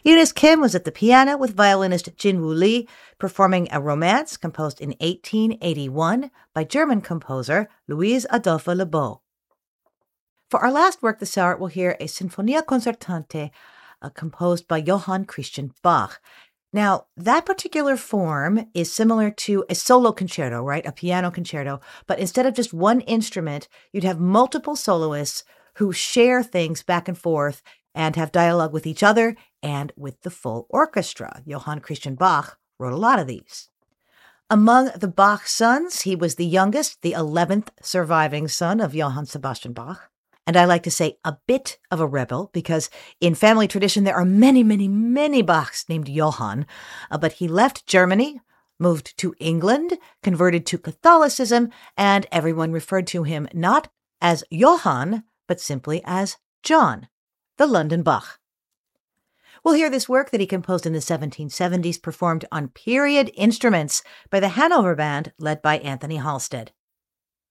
Eunice Kim was at the piano with violinist Jinwoo Lee, performing a romance composed in 1881 by German composer Louise Adolphe Lebeau. For our last work this hour, we'll hear a Sinfonia Concertante composed by Johann Christian Bach. Now, that particular form is similar to a solo concerto, right? A piano concerto. But instead of just one instrument, you'd have multiple soloists who share things back and forth and have dialogue with each other and with the full orchestra. Johann Christian Bach wrote a lot of these. Among the Bach sons, he was the youngest, the 11th surviving son of Johann Sebastian Bach. And I like to say a bit of a rebel because in family tradition, there are many, many, many Bachs named Johann. But he left Germany, moved to England, converted to Catholicism, and everyone referred to him not as Johann, but simply as John, the London Bach. We'll hear this work that he composed in the 1770s performed on period instruments by the Hanover Band led by Anthony Halstead.